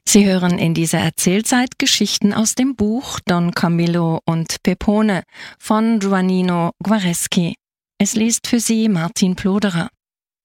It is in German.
Sie hören in dieser Erzählzeit Geschichten aus dem Buch Don Camillo und Pepone von Juanino Guareschi. Es liest für Sie Martin Ploderer.